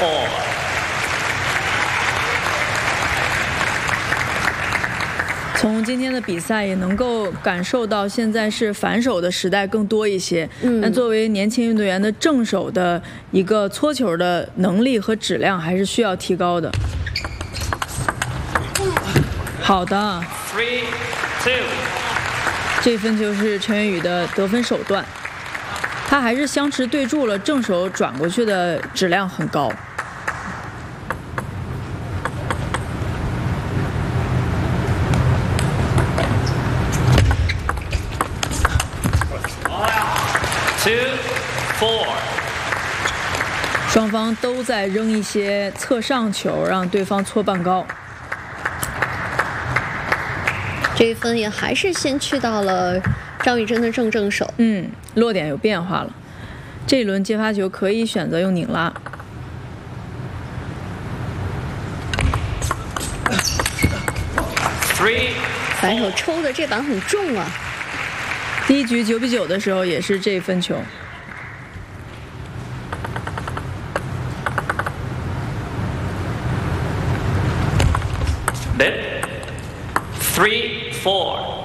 4. 从今天的比赛也能够感受到，现在是反手的时代更多一些。但作为年轻运动员的正手的一个搓球的能力和质量还是需要提高的。好的 3, 2. 这分球是陈元宇的得分手段，他还是相持对住了，正手转过去的质量很高。 2, 4. 双方都在扔一些侧上球，让对方搓半高。 这一分也还是先去到了张雨铮的正手。 落点有变化了。这一轮接发球可以选择用拧拉。 3, 反手抽的这板很重啊。 第一局9比9的时候也是这一分球。 3, 4.